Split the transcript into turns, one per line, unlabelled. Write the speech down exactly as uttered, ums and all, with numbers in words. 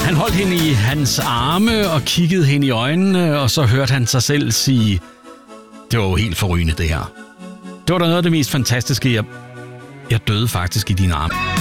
Han holdt hende i hans arme og kiggede hende i øjnene, og så hørte han sig selv sige, det var jo helt forrygende det her. Det var da noget af det mest fantastiske. Jeg, jeg døde faktisk i dine arme.